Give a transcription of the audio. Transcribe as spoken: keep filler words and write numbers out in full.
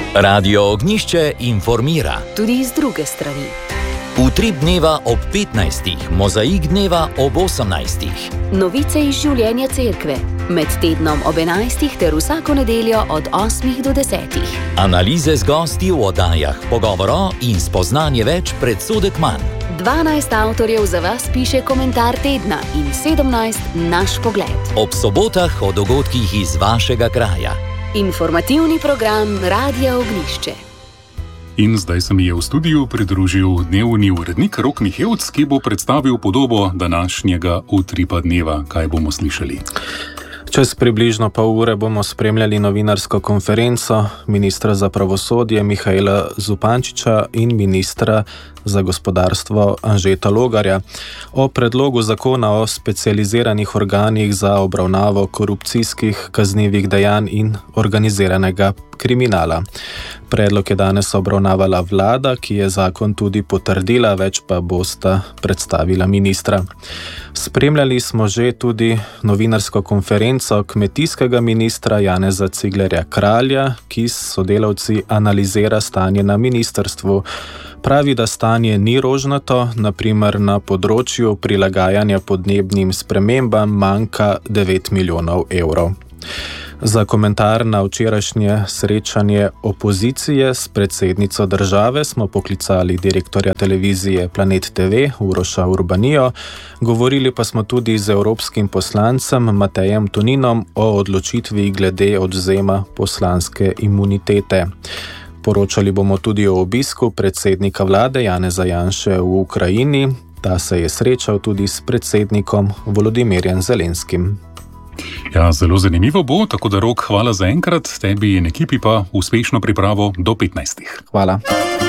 Radio Ognišče informira. Tudi iz druge strani. Utrip dneva ob petnajstih, mozaik dneva ob osemnajstih. Novice iz življenja cerkve. Med tednom ob enajstih ter vsako nedeljo od osmih do desetih. Analize z gosti v oddajah, pogovoro in spoznanje več, predsodek manj. dvanajst avtorjev za vas piše komentar tedna in sedemnajst naš pogled. Ob sobotah o dogodkih iz vašega kraja. Informativni program Radia Ognišče. In zdaj se mi je v studiu pridružil dnevni urednik Rok Mihevc, ki bo predstavil podobo današnjega utripa dneva. Kaj bomo slišali? Čez približno pol ure bomo spremljali novinarsko konferenco ministra za pravosodje Mihaela Zupančiča in ministra za gospodarstvo Anžeta Logarja o predlogu zakona o specializiranih organih za obravnavo korupcijskih kaznivih dejanj in organiziranega kriminala. Predlog je danes obravnavala vlada, ki je zakon tudi potrdila, več pa bosta predstavila ministra. Spremljali smo že tudi novinarsko konferenco kmetijskega ministra Janeza Ciglerja Kralja, ki s sodelavci analizira stanje na ministrstvu. Pravi, da stanje ni rožnato, na primer na področju prilagajanja podnebnim spremembam manjka devet milijonov evrov. Za komentar na včerajšnje srečanje opozicije s predsednico države smo poklicali direktorja televizije Planet T V Uroša Urbanijo, govorili pa smo tudi z evropskim poslancem Matejem Toninom o odločitvi glede odvzema poslanske imunitete. Poročali bomo tudi o obisku predsednika vlade Janeza Janše v Ukrajini. Ta se je srečal tudi s predsednikom Volodimirjem Zelenskim. Ja, zelo zanimivo bo, tako da Rok, hvala za enkrat, tebi in ekipi pa uspešno pripravo do petnajstih. Hvala.